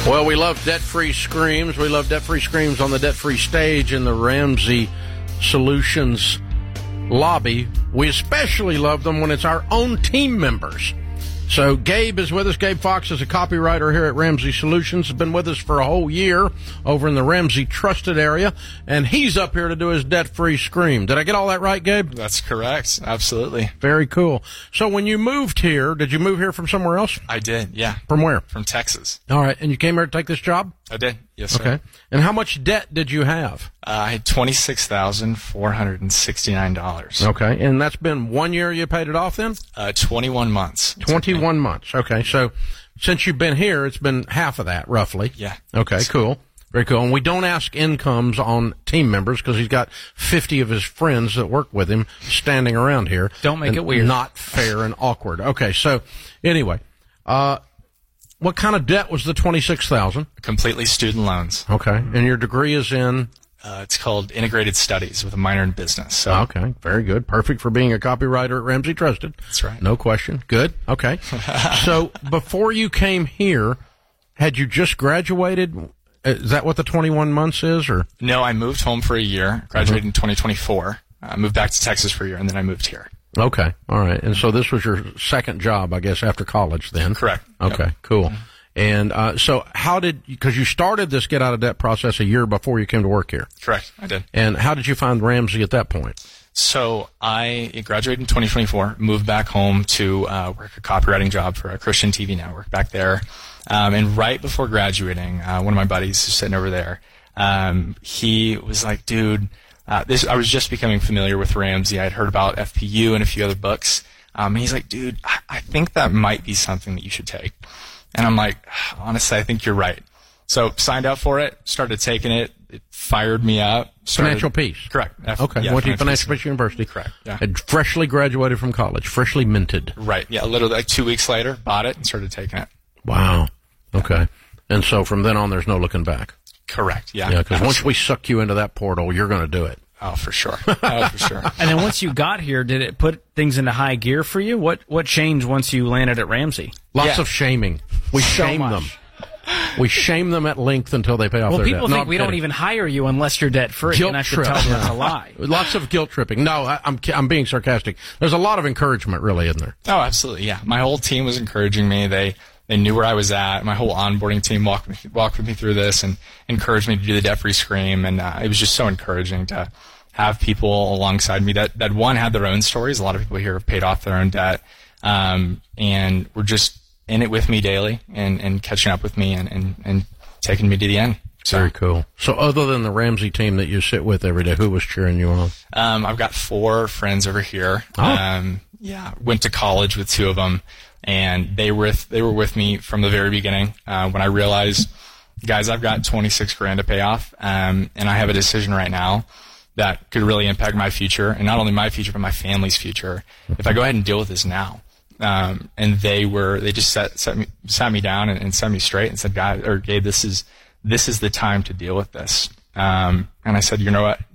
Well, we love debt-free screams. We love debt-free screams on the debt-free stage in the Ramsey Solutions lobby. We especially love them when it's our own team members. So Gabe is with us. Gabe Fox is a copywriter here at Ramsey Solutions. Has been with us for a whole year over in the Ramsey Trusted area, and he's up here to do his debt-free scream. Did I get all that right, Gabe? That's correct. Absolutely. Very cool. So when you moved here, did you move here from somewhere else? I did, yeah. From where? From Texas. All right, and you came here to take this job? I did, yes, sir. Okay. And how much debt did you have? I had $26,469. Okay, and that's been 1 year you paid it off then? 21 months. 21 months. Okay, so since you've been here, it's been half of that, roughly. Yeah. Okay, cool. Very cool. And we don't ask incomes on team members because he's got 50 of his friends that work with him standing around here. Don't make it weird. Not fair and awkward. Okay, so anyway, what kind of debt was the $26,000? Completely student loans. Okay, and your degree is in? It's called Integrated Studies with a minor in business. So. Okay, very good. Perfect for being a copywriter at Ramsey Trusted. That's right. No question. Good. Okay. So before you came here, had you just graduated? Is that what the 21 months is? Or No, I moved home for a year, graduated in 2024. I moved back to Texas for a year, and then I moved here. Okay. All right. And so this was your second job, I guess, after college then? Correct. Okay, Yep. cool. And so how did, because you started this get out of debt process a year before you came to work here. Correct, I did. And how did you find Ramsey at that point? So I graduated in 2024, moved back home to work a copywriting job for a Christian TV network back there. And right before graduating, one of my buddies who's sitting over there, he was like, dude, I was just becoming familiar with Ramsey. I had heard about FPU and a few other books. And he's like, dude, I think that might be something that you should take. And I'm like, honestly, I think you're right. So signed up for it, started taking it. It fired me up. Financial Peace. Correct. Okay. Yeah, Went to Financial Peace University. Correct. Yeah. Had freshly graduated from college, freshly minted. Right. Yeah. Literally like 2 weeks later, bought it and started taking it. Wow. Okay. And so from then on, there's no looking back. Correct. Yeah. Yeah, because once we suck you into that portal, you're going to do it. Oh, for sure. Oh, for sure. And then once you got here, did it put things into high gear for you? What changed once you landed at Ramsey? Lots of shaming. We So shame much. them. We shame them at length until they pay off Well, their debt. people No, think I'm we don't kidding. even hire you unless you're debt free, Guilt and I should trip. tell them that's a lie. Lots of guilt tripping. No, I'm being sarcastic. There's a lot of encouragement, really, isn't there? Oh, absolutely. Yeah. My whole team was encouraging me. They knew where I was at. My whole onboarding team walked with me through this and encouraged me to do the debt-free scream. And it was just so encouraging to have people alongside me that one had their own stories. A lot of people here have paid off their own debt, and were just in it with me daily and catching up with me and taking me to the end. So, Very cool. So other than the Ramsey team that you sit with every day, who was cheering you on? I've got 4 friends over here. Oh. Yeah, went to college with 2 of them, and they were with me from the very beginning. When I realized, guys, I've got $26,000 to pay off, and I have a decision right now that could really impact my future, and not only my future but my family's future, if I go ahead and deal with this now. And they just sat me down and set me straight and said, Gabe, this is the time to deal with this. And I said, you know what?